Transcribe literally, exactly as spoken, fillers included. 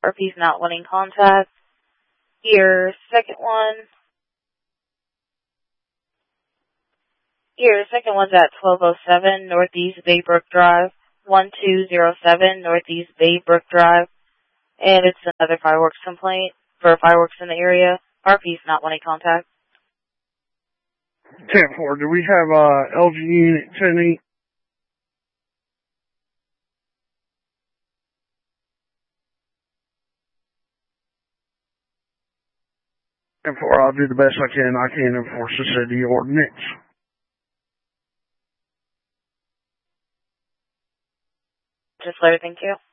R P's not wanting contact. Your second one. Your second one's at twelve oh seven Northeast Baybrook Drive, one two zero seven Northeast Baybrook Drive, and it's another fireworks complaint for fireworks in the area. R P's not wanting contact. ten four, do we have uh, L G Unit ten eight? ten four, I'll do the best I can. I can't enforce the city ordinance. Just later, thank you.